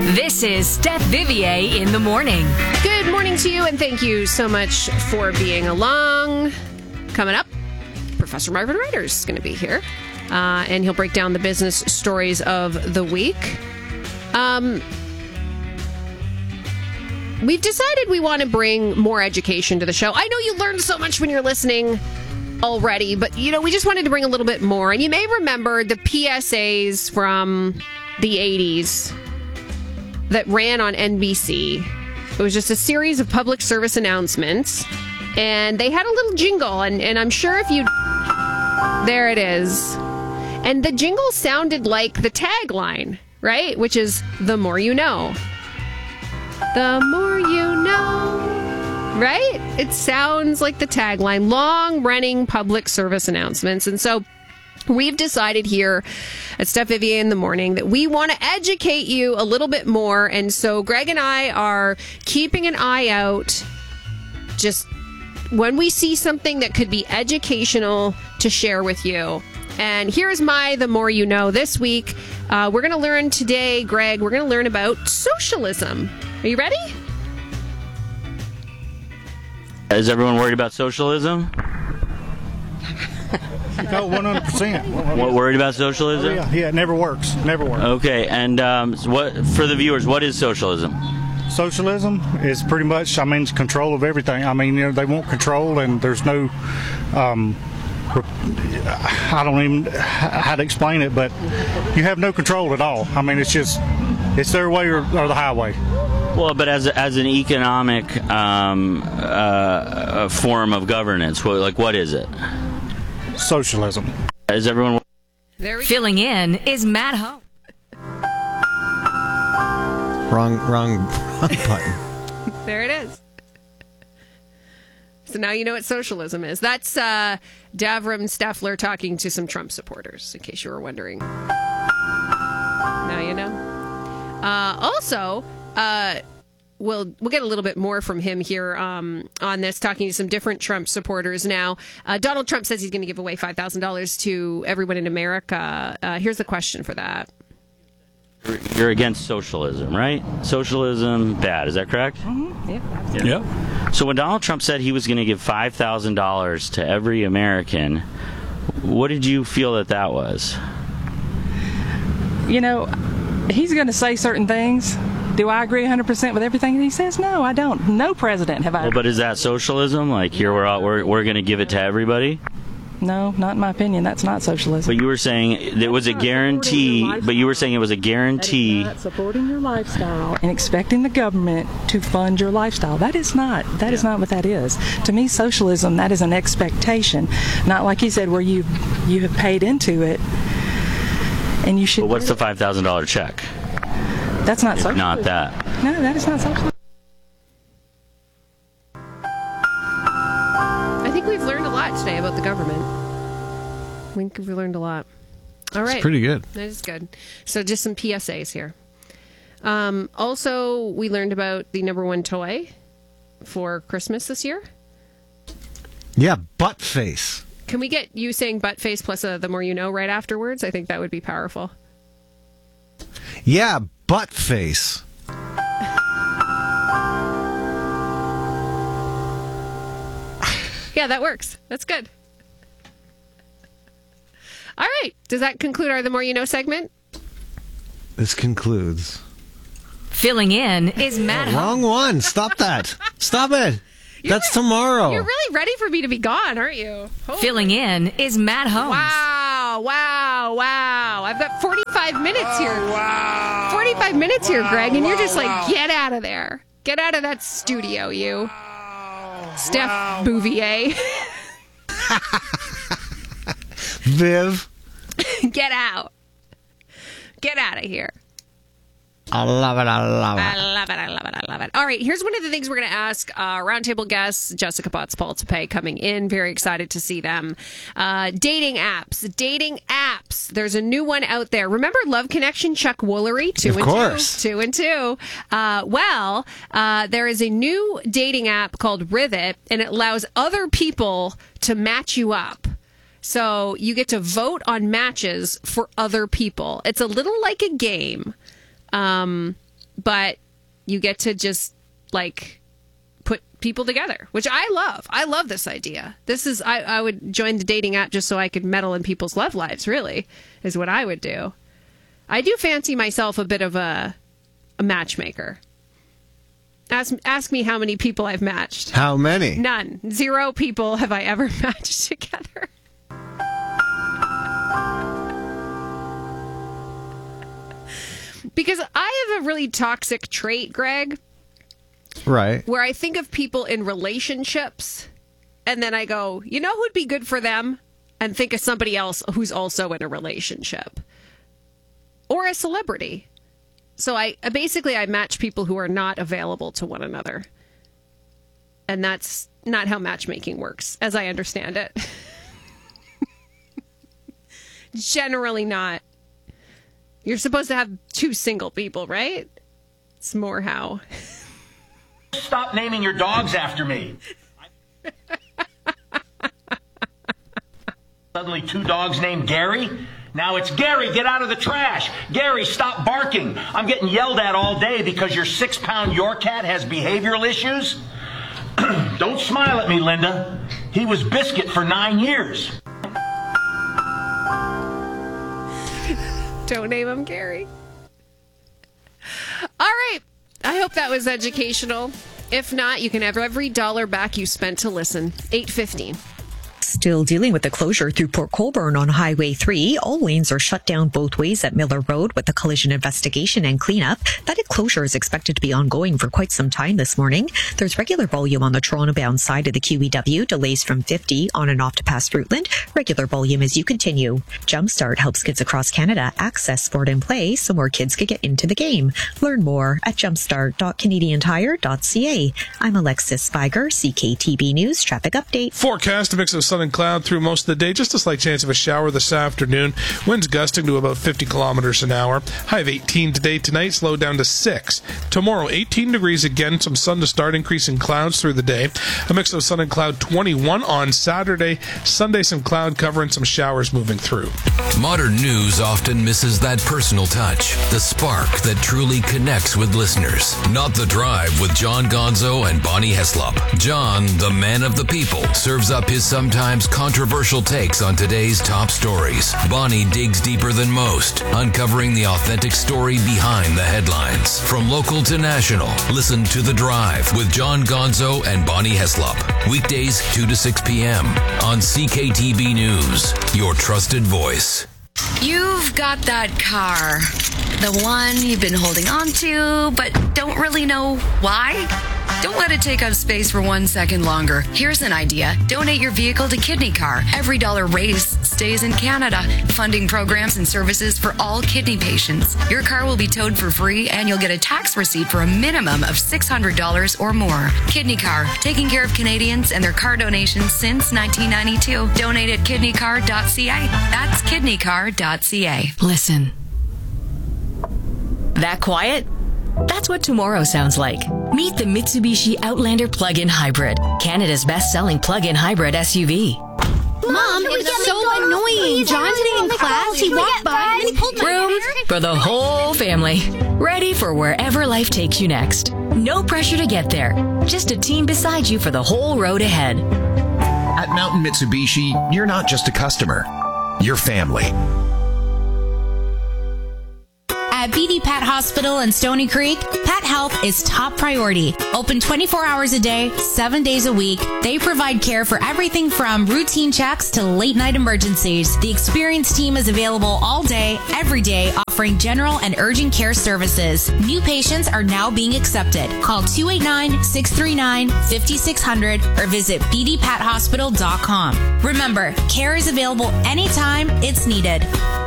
This is Steph Vivier in the morning. Good morning to you, and thank you so much for being along. Coming up, Professor Marvin Ryder is going to be here, and he'll break down the business stories of the week. We've decided we want to bring more education to the show. I know you learned so much when you're listening already, but, we just wanted to bring a little bit more. And you may remember the PSAs from the 80s that ran on NBC. It was just a series of public service announcements, and they had a little jingle, and I'm sure if you... There it is. And the jingle sounded like the tagline, right? Which is, the more you know. The more you know. Right? It sounds like the tagline. Long-running public service announcements. And so we've decided here at Steph Vivier in the morning that we want to educate you a little bit more. And so Greg and I are keeping an eye out just when we see something that could be educational to share with you. And here's my The More You Know this week. We're going to learn today, Greg, we're going to learn about socialism. Are you ready? Is everyone worried about socialism? No, 100%. What, worried about socialism? Yeah, it never works. Never works. Okay, and what for the viewers, what is socialism? Socialism is pretty much, control of everything. They want control, and there's no, I don't even how to explain it, but you have no control at all. It's their way or the highway. Well, but as an economic form of governance, what is it? Socialism. Is everyone... Filling in is Matt Ho. Wrong button. There it is. So now you know what socialism is. That's Davram Staffler talking to some Trump supporters, in case you were wondering. Now you know. Also, we'll get a little bit more from him here on this, talking to some different Trump supporters now. Donald Trump says he's going to give away $5,000 to everyone in America. Here's the question for that. You're against socialism, right? Socialism, bad. Is that correct? Mm-hmm. Yeah. So when Donald Trump said he was going to give $5,000 to every American, what did you feel that was? He's going to say certain things. Do I agree 100% with everything he says? No, I don't. No president have I. Well, but is that socialism? Like, here we're going to give it to everybody? No, not in my opinion. That's not socialism. But you were saying it was a guarantee. But you were saying it was a guarantee. Not supporting your lifestyle and expecting the government to fund your lifestyle. That is not. That is not what that is. To me, socialism, that is an expectation, not like he said, where you have paid into it, and you should. But what's the $5,000 check? That's not socialism. Not that. No, that is not socialism. I think we've learned a lot today about the government. I think we've learned a lot. All right. It's pretty good. That is good. So just some PSAs here. Also, we learned about the number one toy for Christmas this year. Yeah, butt face. Can we get you saying butt face plus the more you know right afterwards? I think that would be powerful. Yeah, butt face. Yeah, that works. That's good. All right. Does that conclude our The More You Know segment? This concludes. Filling in is Matt Ho. Wrong one. Stop that. Stop it. That's tomorrow. You're really ready for me to be gone, aren't you? Holy. Filling in is Matt Holmes. Wow. I've got 45 minutes here. Wow. 45 minutes here, Greg, and you're just like, get out of there. Get out of that studio, you. Steph Bouvier. Viv. Get out. Get out of here. I love it. All right, here's one of the things we're going to ask roundtable guests, Jessica Potts-Paul-Tapay, coming in. Very excited to see them. Dating apps. There's a new one out there. Remember Love Connection, Chuck Woolery? Two and two. There is a new dating app called Rivet, and it allows other people to match you up. So you get to vote on matches for other people. It's a little like a game. but you get to just like put people together, which I love. I love this idea. This is, I would join the dating app just so I could meddle in people's love lives, really, is what I would do. I do fancy myself a bit of a matchmaker. Ask me how many people I've matched. How many? None. 0 people have I ever matched together. Because I have a really toxic trait, Greg. Right. Where I think of people in relationships, and then I go, you know who'd be good for them? And think of somebody else who's also in a relationship. Or a celebrity. So I match people who are not available to one another. And that's not how matchmaking works, as I understand it. Generally not. You're supposed to have 2 single people, right? It's more how. Stop naming your dogs after me. Suddenly 2 dogs named Gary? Now it's Gary, get out of the trash. Gary, stop barking. I'm getting yelled at all day because your 6-pound Yorkcat has behavioral issues. Don't smile at me, Linda. He was Biscuit for 9 years. Don't name him Gary. All right. I hope that was educational. If not, you can have every dollar back you spent to listen. 8:15. Still dealing with the closure through Port Colborne on Highway 3. All lanes are shut down both ways at Miller Road with a collision investigation and cleanup. That closure is expected to be ongoing for quite some time this morning. There's regular volume on the Toronto-bound side of the QEW, delays from 50 on and off to past Fruitland. Regular volume as you continue. Jumpstart helps kids across Canada access sport and play so more kids can get into the game. Learn more at jumpstart.canadiantire.ca. I'm Alexis Spiger, CKTB News Traffic Update. Forecast, a mix of sun and cloud through most of the day. Just a slight chance of a shower this afternoon. Winds gusting to about 50 kilometers an hour. High of 18 today. Tonight, slowed down to 6. Tomorrow, 18 degrees again. Some sun to start, increasing clouds through the day. A mix of sun and cloud, 21 on Saturday. Sunday, some cloud cover and some showers moving through. Modern news often misses that personal touch, the spark that truly connects with listeners. Not the Drive with John Gonzo and Bonnie Heslop. John, the man of the people, serves up his sometimes controversial takes on today's top stories. Bonnie digs deeper than most, uncovering the authentic story behind the headlines. From local to national, listen to The Drive with John Gonzo and Bonnie Heslop. Weekdays 2 to 6 p.m. on CKTB News, your trusted voice. You've got that car, the one you've been holding on to, but don't really know why. Don't let it take up space for 1 second longer. Here's an idea. Donate your vehicle to Kidney Car. Every dollar raised stays in Canada, funding programs and services for all kidney patients. Your car will be towed for free, and you'll get a tax receipt for a minimum of $600 or more. Kidney Car, taking care of Canadians and their car donations since 1992. Donate at kidneycar.ca. That's kidneycar.ca. Listen. That quiet? That's what tomorrow sounds like. Meet the Mitsubishi Outlander Plug-in Hybrid, Canada's best-selling plug-in hybrid SUV. Mom, it was so annoying. John today in class, he walked by and he pulled my hair. Room for the whole family. Ready for wherever life takes you next. No pressure to get there. Just a team beside you for the whole road ahead. At Mountain Mitsubishi, you're not just a customer. You're family. At BD Pat Hospital in Stony Creek, pet health is top priority. Open 24 hours a day, 7 days a week. They provide care for everything from routine checks to late night emergencies. The experienced team is available all day, every day, offering general and urgent care services. New patients are now being accepted. Call 289-639-5600 or visit bdpathospital.com. Remember, care is available anytime it's needed.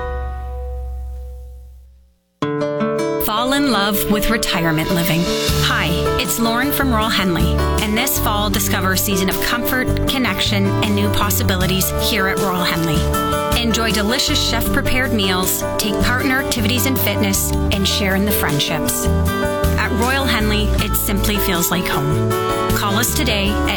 Fall in love with retirement living. Hi, it's Lauren from Royal Henley, and this fall discover a season of comfort, connection, and new possibilities here at Royal Henley. Enjoy delicious chef-prepared meals, take part in our activities and fitness, and share in the friendships. At Royal Henley, it simply feels like home. Call us today at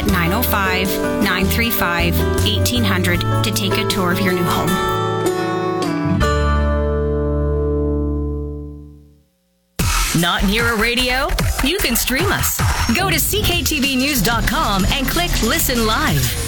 905-935-1800 to take a tour of your new home. Not near a radio? You can stream us. Go to cktvnews.com and click Listen Live.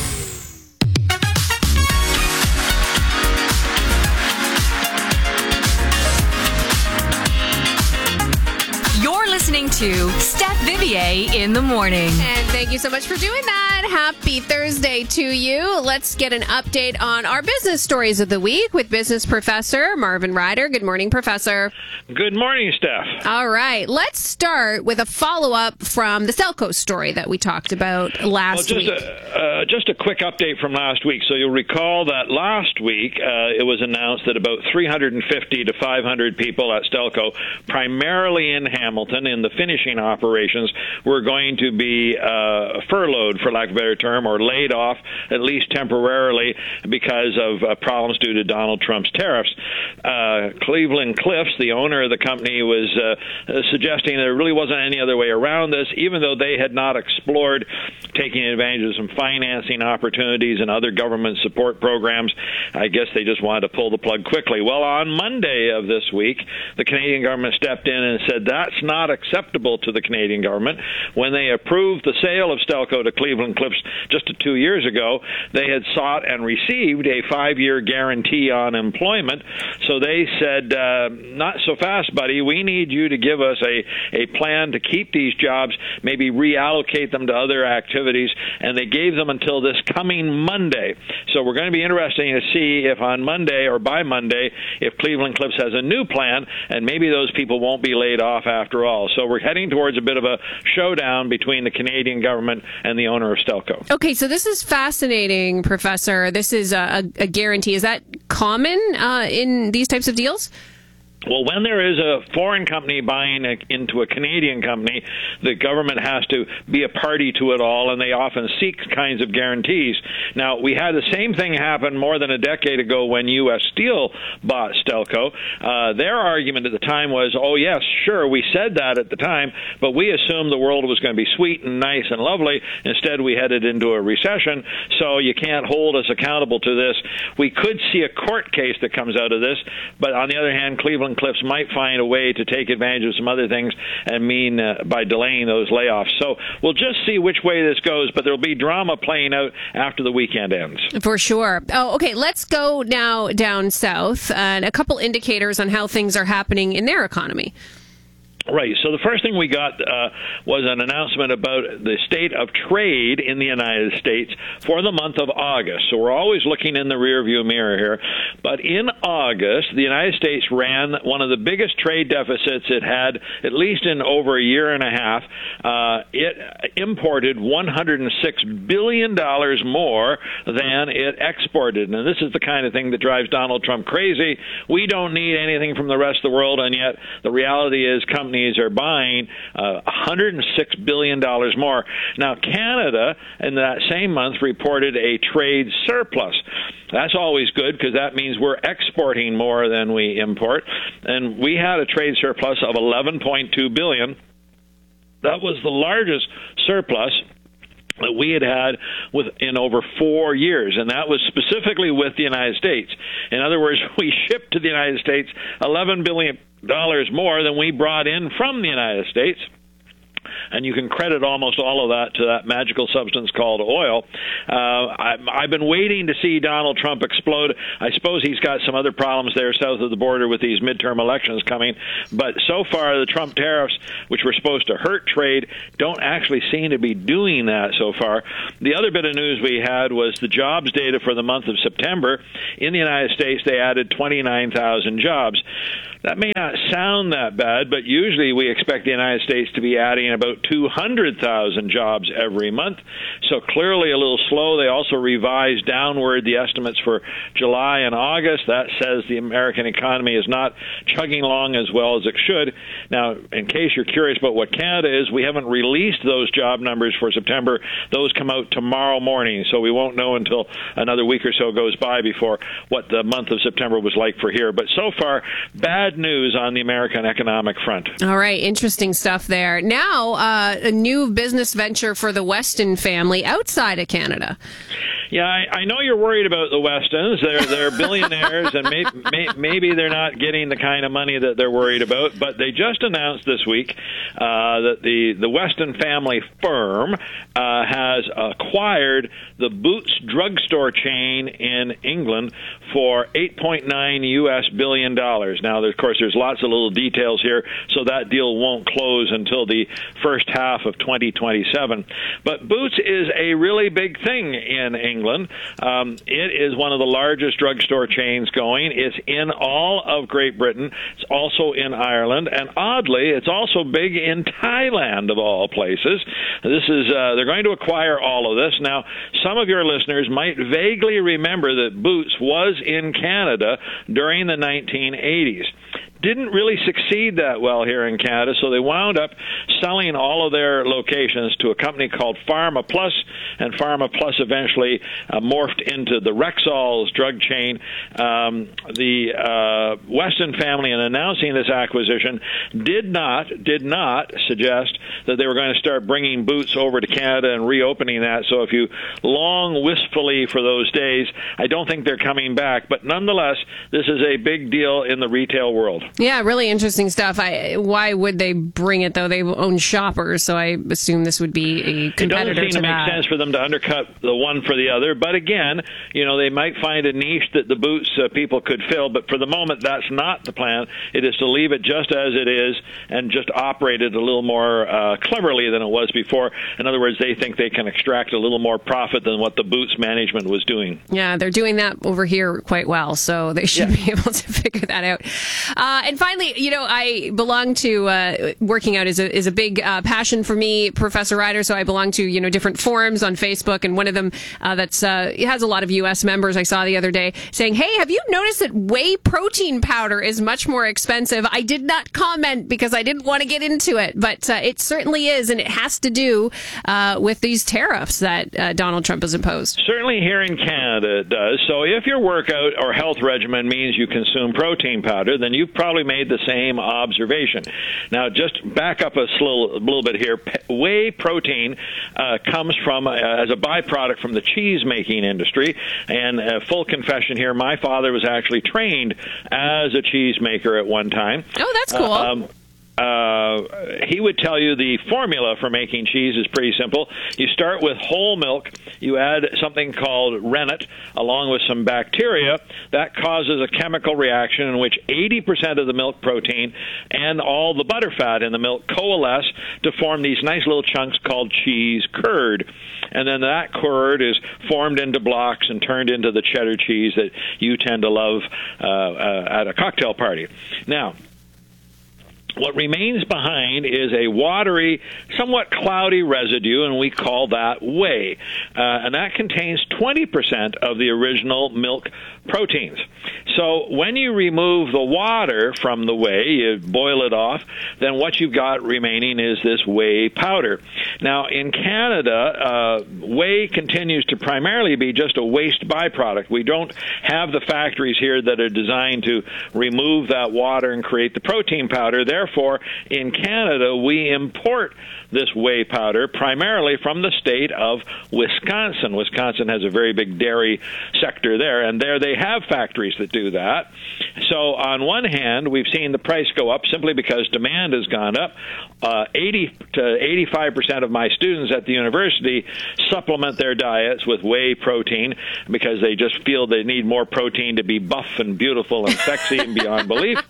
You're listening to Steph Vivier in the morning. And thank you so much for doing that. Happy Thursday to you. Let's get an update on our business stories of the week with business professor Marvin Ryder. Good morning, Professor. Good morning, Steph. All right. Let's start with a follow-up from the Stelco story that we talked about last week. Just a quick update from last week. So you'll recall that last week it was announced that about 350 to 500 people at Stelco, primarily in Hamilton, in the finishing operations, were going to be furloughed, for lack of a better term, or laid off, at least temporarily, because of problems due to Donald Trump's tariffs. Cleveland Cliffs, the owner of the company, was suggesting there really wasn't any other way around this, even though they had not explored taking advantage of some financing opportunities and other government support programs. I guess they just wanted to pull the plug quickly. Well, on Monday of this week, the Canadian government stepped in and said that's not acceptable to the Canadian government. When they approved the sale of Stelco to Cleveland Cliffs just 2 years ago, they had sought and received a 5-year guarantee on employment. So they said, not so fast, buddy. We need you to give us a plan to keep these jobs, maybe reallocate them to other activities, and they gave them until this coming Monday. So we're going to be interesting to see if on Monday or by Monday, if Cleveland Cliffs has a new plan, and maybe those people won't be laid off after all. So we're heading towards a bit of a showdown between the Canadian government and the owner of Stelco. Okay, so this is fascinating, Professor. This is a guarantee. Is that common in these types of deals? Well, when there is a foreign company buying into a Canadian company, the government has to be a party to it all, and they often seek kinds of guarantees. Now, we had the same thing happen more than a decade ago when U.S. Steel bought Stelco. Their argument at the time was, oh, yes, sure, we said that at the time, but we assumed the world was going to be sweet and nice and lovely. Instead, we headed into a recession, so you can't hold us accountable to this. We could see a court case that comes out of this, but on the other hand, Cleveland Cliffs might find a way to take advantage of some other things and mean by delaying those layoffs. So we'll just see which way this goes, but there'll be drama playing out after the weekend ends. For sure. Oh, okay. Let's go now down south and a couple indicators on how things are happening in their economy. Right. So the first thing we got was an announcement about the state of trade in the United States for the month of August. So we're always looking in the rearview mirror here. But in August, the United States ran one of the biggest trade deficits it had, at least in over a year and a half. It imported $106 billion more than it exported. And this is the kind of thing that drives Donald Trump crazy. We don't need anything from the rest of the world, and yet the reality is companies are buying $106 billion more. Now, Canada, in that same month, reported a trade surplus. That's always good because that means we're exporting more than we import. And we had a trade surplus of $11.2 billion. That was the largest surplus that we had in over 4 years, and that was specifically with the United States. In other words, we shipped to the United States $11 billion more than we brought in from the United States. And you can credit almost all of that to that magical substance called oil. I've been waiting to see Donald Trump explode. I suppose he's got some other problems there south of the border with these midterm elections coming. But so far, the Trump tariffs, which were supposed to hurt trade, don't actually seem to be doing that so far. The other bit of news we had was the jobs data for the month of September. In the United States, they added 29,000 jobs. That may not sound that bad, but usually we expect the United States to be adding about 200,000 jobs every month. So clearly a little slow. They also revised downward the estimates for July and August. That says the American economy is not chugging along as well as it should. Now, in case you're curious about what Canada is, we haven't released those job numbers for September. Those come out tomorrow morning, so we won't know until another week or so goes by before what the month of September was like for here. But so far, bad news on the American economic front. All right, interesting stuff there. Now, a new business venture for the Weston family outside of Canada. Yeah, I know you're worried about the Westons. They're billionaires, and maybe they're not getting the kind of money that they're worried about. But they just announced this week that the Weston family firm has acquired the Boots drugstore chain in England for $8.9 billion. Now, of course, there's lots of little details here, so that deal won't close until the first half of 2027. But Boots is a really big thing in England. It is one of the largest drugstore chains going. It's in all of Great Britain. It's also in Ireland, and oddly, it's also big in Thailand, of all places. This is they're going to acquire all of this. Now, some of your listeners might vaguely remember that Boots was in Canada during the 1980s. Didn't really succeed that well here in Canada, so they wound up selling all of their locations to a company called Pharma Plus, and Pharma Plus eventually morphed into the Rexall's drug chain. The Weston family, in announcing this acquisition, did not suggest that they were going to start bringing Boots over to Canada and reopening that. So if you long wistfully for those days, I don't think they're coming back. But nonetheless, this is a big deal in the retail world. Yeah, really interesting stuff. Why would they bring it, though? They own Shoppers, so I assume this would be a competitor to that. It doesn't seem to make sense for them to undercut the one for the other. But again, they might find a niche that the Boots people could fill. But for the moment, that's not the plan. It is to leave it just as it is and just operate it a little more cleverly than it was before. In other words, they think they can extract a little more profit than what the Boots management was doing. Yeah, they're doing that over here quite well, so they should be able to figure that out. And finally, I belong to working out is a big passion for me, Professor Ryder. So I belong to different forums on Facebook, and one of them that's has a lot of U.S. members. I saw the other day saying, "Hey, have you noticed that whey protein powder is much more expensive?" I did not comment because I didn't want to get into it, but it certainly is, and it has to do with these tariffs that Donald Trump has imposed. Certainly here in Canada it does. So if your workout or health regimen means you consume protein powder, then you've probably made the same observation. Now, just back up a little bit here. Whey protein comes from, as a byproduct from the cheese-making industry. And full confession here, my father was actually trained as a cheesemaker at one time. Oh, that's cool. He would tell you the formula for making cheese is pretty simple. You start with whole milk. You add something called rennet along with some bacteria. That causes a chemical reaction in which 80% of the milk protein and all the butter fat in the milk coalesce to form these nice little chunks called cheese curd. And then that curd is formed into blocks and turned into the cheddar cheese that you tend to love at a cocktail party. Now, what remains behind is a watery, somewhat cloudy residue, and we call that whey. And that contains 20% of the original milk proteins. So when you remove the water from the whey, you boil it off, then what you've got remaining is this whey powder. Now, in Canada, whey continues to primarily be just a waste byproduct. We don't have the factories here that are designed to remove that water and create the protein powder. Therefore, in Canada, we import this whey powder primarily from the state of Wisconsin. Wisconsin has a very big dairy sector there, and there they have factories that do that. So on one hand, we've seen the price go up simply because demand has gone up. 80 to 85% of my students at the university supplement their diets with whey protein because they just feel they need more protein to be buff and beautiful and sexy and beyond belief.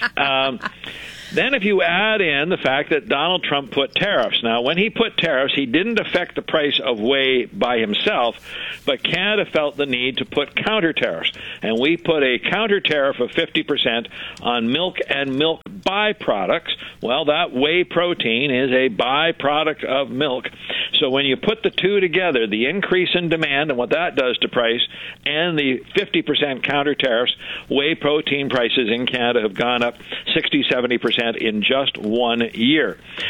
Then if you add in the fact that Donald Trump put tariffs. Now, when he put tariffs, he didn't affect the price of whey by himself, but Canada felt the need to put counter tariffs. And we put a counter tariff of 50% on milk and milk byproducts. Well, that whey protein is a byproduct of milk. So when you put the two together, the increase in demand and what that does to price and the 50% counter tariffs, whey protein prices in Canada have gone up 60-70% in just 1 year.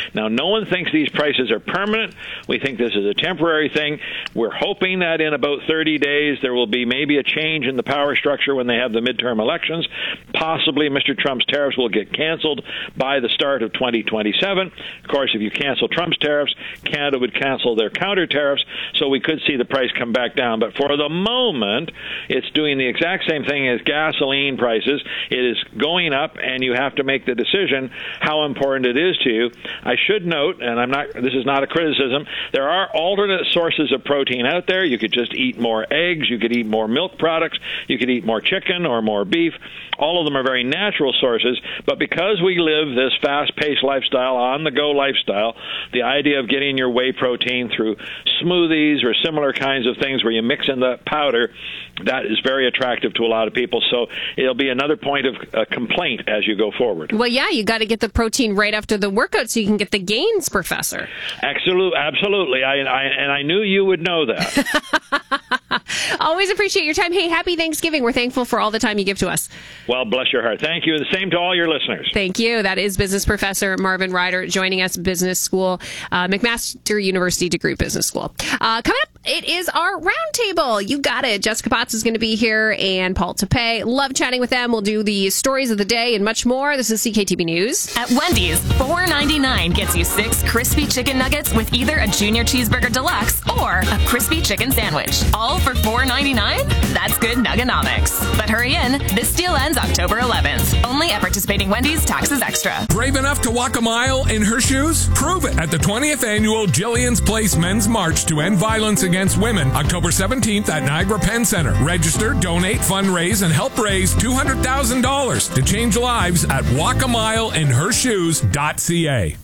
Now, no one thinks these prices are permanent. We think this is a temporary thing. We're hoping that in about 30 days there will be maybe a change in the power structure when they have the midterm elections. Possibly Mr. Trump's tariffs will get canceled by the start of 2027. Of course, if you cancel Trump's tariffs, Canada would cancel their counter tariffs, so we could see the price come back down. But for the moment, it's doing the exact same thing as gasoline prices. It is going up, and you have to make the decision how important it is to you. I should note, and this is not a criticism, there are alternate sources of protein out there. You could just eat more eggs, you could eat more milk products, you could eat more chicken or more beef. All of them are very natural sources, but because we live this fast-paced lifestyle, on-the-go lifestyle, the idea of getting your whey protein through smoothies or similar kinds of things where you mix in the powder, that is very attractive to a lot of people. So it'll be another point of complaint as you go forward. Well, yeah, you got to get the protein right after the workout so you can get the gains, Professor. Absolutely. I knew you would know that. Always appreciate your time. Hey, happy Thanksgiving. We're thankful for all the time you give to us. Well, bless your heart. Thank you. The same to all your listeners. Thank you. That is business professor Marvin Ryder joining us, Business School, McMaster University Degree Business School. Coming up, it is our roundtable. You got it. Jessica Potts is going to be here and Paul Tapé. Love chatting with them. We'll do the stories of the day and much more. This is CKTB News. At Wendy's, $4.99 gets you 6 crispy chicken nuggets with either a Junior Cheeseburger Deluxe or a crispy chicken sandwich. All for $4.99? That's good nuggonomics. But hurry in. This deal ends October 11th. Only at participating Wendy's, taxes extra. Brave enough to walk a mile in her shoes? Prove it at the 20th annual Jillian's Place Men's March to End Violence Against Women, October 17th at Niagara Penn Center. Register, donate, fundraise, and help raise $200,000 to change lives at walkamileinhershoes.ca.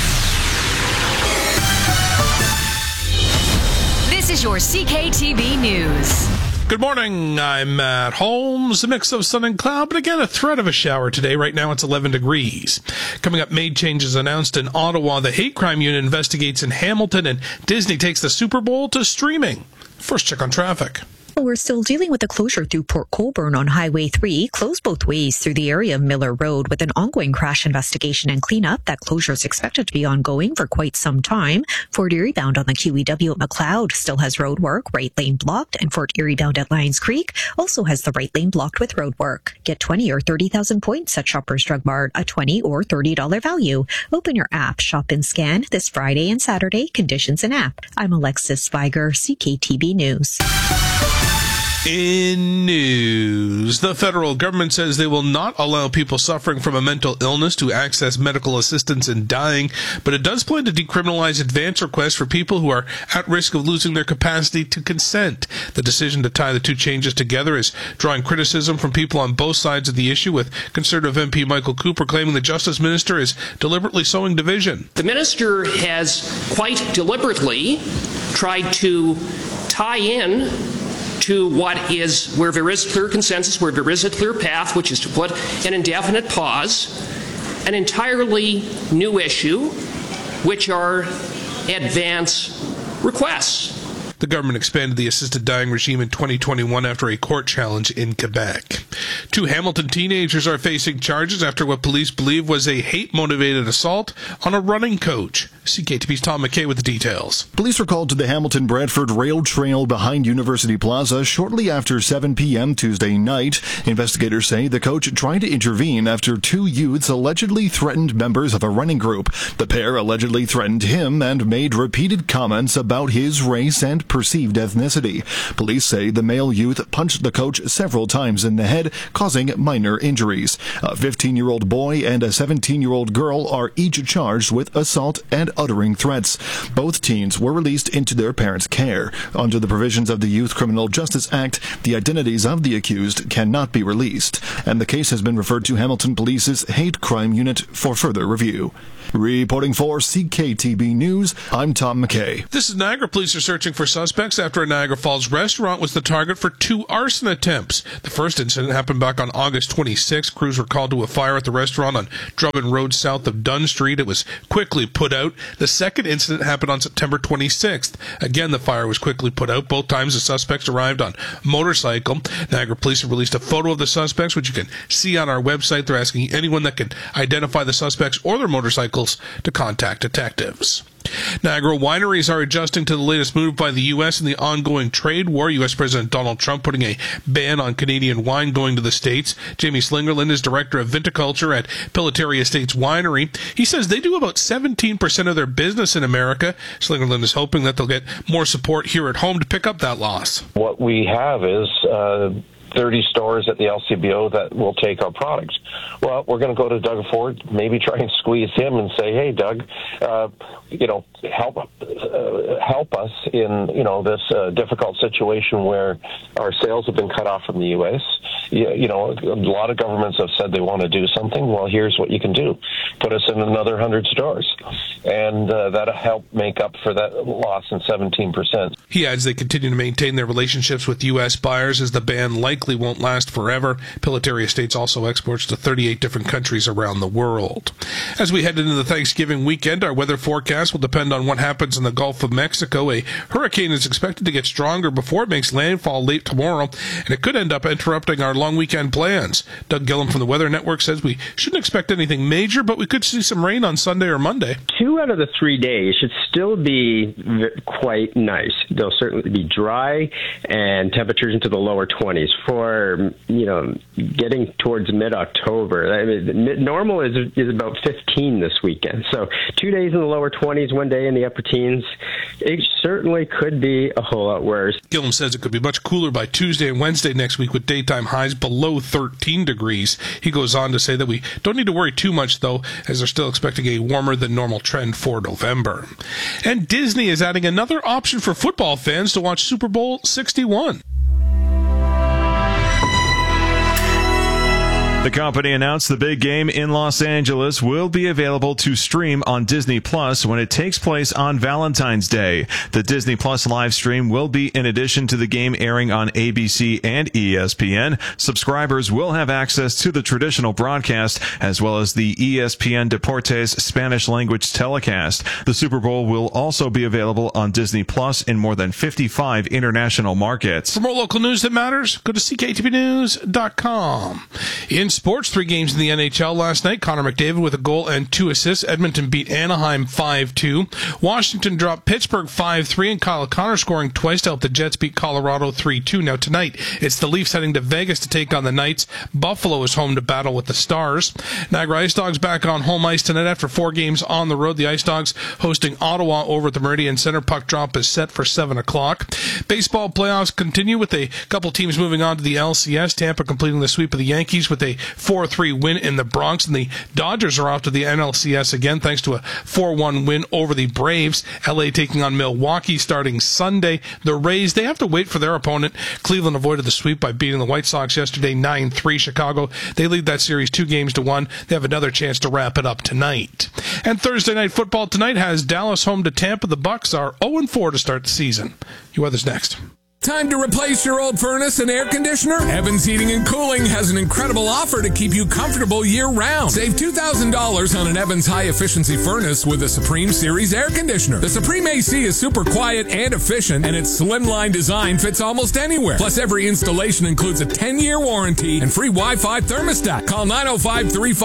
This is your CKTB News. Good morning. I'm Matt Holmes. A mix of sun and cloud, but again, a threat of a shower today. Right now, it's 11 degrees. Coming up, made changes announced in Ottawa. The hate crime unit investigates in Hamilton, and Disney takes the Super Bowl to streaming. First check on traffic. We're still dealing with a closure through Port Colborne on Highway 3, closed both ways through the area of Miller Road with an ongoing crash investigation and cleanup. That closure is expected to be ongoing for quite some time. Fort Erie bound on the QEW at McLeod still has road work, right lane blocked, and Fort Erie bound at Lions Creek also has the right lane blocked with road work. Get 20 or 30,000 points at Shoppers Drug Mart, a $20 or $30 value. Open your app, shop and scan this Friday and Saturday. Conditions in app. I'm Alexis Spiger, CKTB News. In news, the federal government says they will not allow people suffering from a mental illness to access medical assistance in dying, but it does plan to decriminalize advance requests for people who are at risk of losing their capacity to consent. The decision to tie the two changes together is drawing criticism from people on both sides of the issue, with Conservative MP Michael Cooper claiming the Justice Minister is deliberately sowing division. The Minister has quite deliberately tried to tie in to where there is clear consensus, where there is a clear path, which is to put an indefinite pause, an entirely new issue, which are advance requests. The government expanded the assisted dying regime in 2021 after a court challenge in Quebec. 2 Hamilton teenagers are facing charges after what police believe was a hate-motivated assault on a running coach. CKTV's Tom McKay with the details. Police were called to the Hamilton-Bradford Rail Trail behind University Plaza shortly after 7 p.m. Tuesday night. Investigators say the coach tried to intervene after 2 youths allegedly threatened members of a running group. The pair allegedly threatened him and made repeated comments about his race and perceived ethnicity. Police say the male youth punched the coach several times in the head, causing minor injuries. A 15-year-old boy and a 17-year-old girl are each charged with assault and uttering threats. Both teens were released into their parents' care. Under the provisions of the Youth Criminal Justice Act, the identities of the accused cannot be released, and the case has been referred to Hamilton Police's Hate Crime Unit for further review. Reporting for CKTB News, I'm Tom McKay. This is Niagara. Police are searching for suspects after a Niagara Falls restaurant was the target for 2 arson attempts. The first incident happened back on August 26. Crews were called to a fire at the restaurant on Drummond Road south of Dunn Street. It was quickly put out. The second incident happened on September 26th. Again, the fire was quickly put out. Both times the suspects arrived on motorcycle. Niagara Police have released a photo of the suspects, which you can see on our website. They're asking anyone that can identify the suspects or their motorcycles to contact detectives. Niagara wineries are adjusting to the latest move by the U.S. in the ongoing trade war. U.S. President Donald Trump putting a ban on Canadian wine going to the States. Jamie Slingerland is director of viticulture at Pilotary Estates Winery. He says they do about 17% of their business in America. Slingerland is hoping that they'll get more support here at home to pick up that loss. What we have is 30 stores at the LCBO that will take our products. Well, we're going to go to Doug Ford, maybe try and squeeze him and say, hey, Doug, help us in, this difficult situation where our sales have been cut off from the U.S. A lot of governments have said they want to do something. Well, here's what you can do. Put us in another 100 stores. And that'll help make up for that loss in 17%. He adds they continue to maintain their relationships with U.S. buyers as the ban likely won't last forever. Pilotary Estates also exports to 38 different countries around the world. As we head into the Thanksgiving weekend, our weather forecast will depend on what happens in the Gulf of Mexico. A hurricane is expected to get stronger before it makes landfall late tomorrow, and it could end up interrupting our long weekend plans. Doug Gillum from the Weather Network says we shouldn't expect anything major, but we could see some rain on Sunday or Monday. 2 out of the 3 days should still be quite nice. They'll certainly be dry and temperatures into the lower 20s. For, getting towards mid-October, normal is about 15 this weekend. So 2 days in the lower 20s, 1 day in the upper teens. It certainly could be a whole lot worse. Gillum says it could be much cooler by Tuesday and Wednesday next week with daytime highs below 13 degrees. He goes on to say that we don't need to worry too much, though, as they're still expecting a warmer than normal trend for November. And Disney is adding another option for football fans to watch Super Bowl 61. The company announced the big game in Los Angeles will be available to stream on Disney Plus when it takes place on Valentine's Day. The Disney Plus live stream will be in addition to the game airing on ABC and ESPN. Subscribers will have access to the traditional broadcast as well as the ESPN Deportes Spanish language telecast. The Super Bowl will also be available on Disney Plus in more than 55 international markets. For more local news that matters, go to CKTVnews.com. In sports, 3 games in the NHL last night. Connor McDavid with a goal and 2 assists. Edmonton beat Anaheim 5-2. Washington dropped Pittsburgh 5-3, and Kyle Connor scoring twice to help the Jets beat Colorado 3-2. Now tonight, it's the Leafs heading to Vegas to take on the Knights. Buffalo is home to battle with the Stars. Niagara Ice Dogs back on home ice tonight after 4 games on the road. The Ice Dogs hosting Ottawa over at the Meridian Center. Puck drop is set for 7 o'clock. Baseball playoffs continue with a couple teams moving on to the LCS. Tampa completing the sweep of the Yankees with a 4-3 win in the Bronx, and the Dodgers are off to the NLCS again thanks to a 4-1 win over the Braves. LA taking on Milwaukee starting Sunday. The Rays, they have to wait for their opponent. Cleveland avoided the sweep by beating the White Sox yesterday 9-3. Chicago, they lead that series 2-1. They have another chance to wrap it up tonight. And Thursday night football tonight has Dallas home to Tampa. The Bucks are 0-4 to start the season. Your weather's next. Time to replace your old furnace and air conditioner? Evans Heating and Cooling has an incredible offer to keep you comfortable year-round. Save $2,000 on an Evans high-efficiency furnace with a Supreme Series air conditioner. The Supreme AC is super quiet and efficient, and its slimline design fits almost anywhere. Plus, every installation includes a 10-year warranty and free Wi-Fi thermostat. Call 905-35